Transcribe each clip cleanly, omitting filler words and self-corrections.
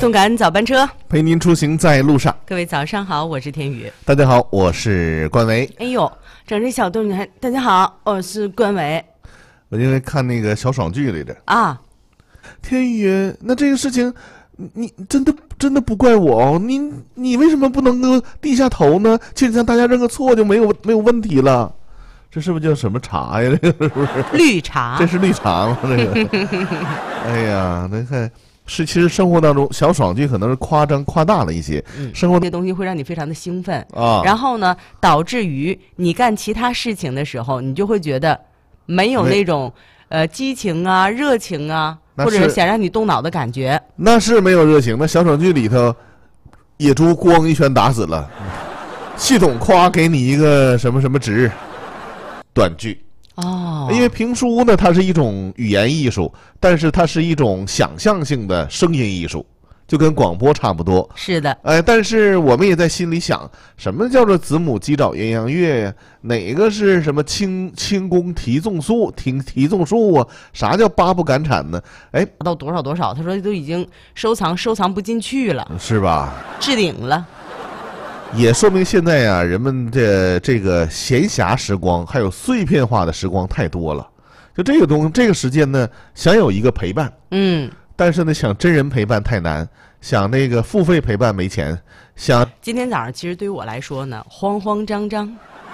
动感早班车陪您出行在路上。 各位早上好，我是天宇。 大家好，我是关维。 哎呦，整这小动静还大家好，我是关维。 我因为看那个小爽剧来着啊。 天宇，那这个事情你真的不怪我哦，你为什么不能够低下头呢？其实向大家认个错就没有问题了。这是不是叫什么茶呀？这个是不是绿茶？ 这是绿茶吗？这个哎呀，那看是其实生活当中小爽剧可能是夸大了一些，生活这些东西会让你非常的兴奋啊， 然后呢，导致于你干其他事情的时候，你就会觉得没有那种激情啊、热情啊，或者想让你动脑的感觉。 那是没有热情。那小爽剧里头，野猪咣一拳打死了，系统夸给你一个什么值，短剧。 哦， 因为评书呢，它是一种语言艺术，但是它是一种想象性的声音艺术，就跟广播差不多。 是的， 但是我们也在心里想，什么叫做子母鸡爪鸳鸯月呀？哪个是什么轻功提纵术啊？啥叫八不赶产呢？ 到多少？他说都已经收藏不进去了， 是吧？ 置顶了。 也说明现在呀，人们的这个闲暇时光还有碎片化的时光太多了。就这个时间呢，想有一个陪伴，但是呢，想真人陪伴太难，想那个付费陪伴没钱，想今天早上其实对于我来说呢，慌慌张张，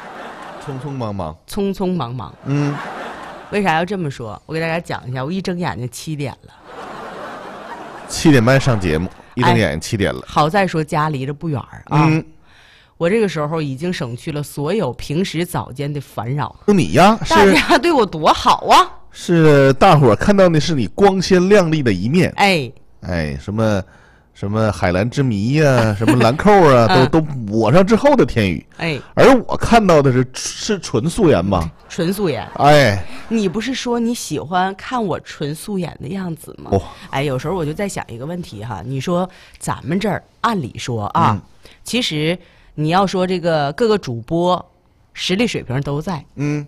匆匆忙忙。为啥要这么说？我给大家讲一下，我一睁眼睛7点了 ，7点半上节目，一睁眼7点了。 好在说家离着不远啊。我这个时候已经省去了所有平时早间的烦扰。 你呀， 大家对我多好啊！ 是大伙儿看到的是你光鲜亮丽的一面。什么海蓝之谜呀，什么兰蔻啊，都抹上之后的天宇。而我看到的是纯素颜吗？ 纯素颜。你不是说你喜欢看我纯素颜的样子吗？有时候我就在想一个问题哈，你说咱们这儿按理说啊，其实你要说这个各个主播实力水平都在，